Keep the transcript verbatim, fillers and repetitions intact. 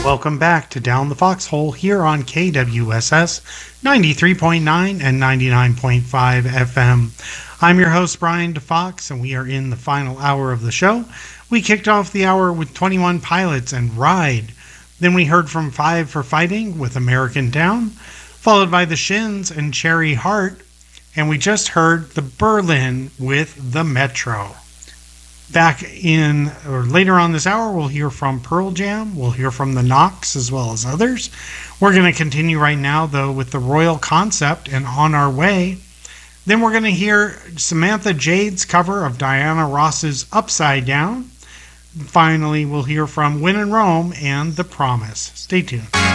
Welcome back to Down the Foxhole here on K W S S ninety-three point nine and ninety-nine point five F M. I'm your host, Brian DeFox, and we are in the final hour of the show. We kicked off the hour with twenty-one Pilots and Ride. Then we heard from Five for Fighting with American Town, followed by the Shins and Cherry Heart, and we just heard the Berlin with the Metro. Back in, or later on this hour, we'll hear from Pearl Jam, we'll hear from the Knocks as well as others. We're going to continue right now, though, with the Royal Concept and On Our Way. Then we're going to hear Samantha Jade's cover of Diana Ross's Upside Down. Finally, we'll hear from When in Rome and The Promise. Stay tuned.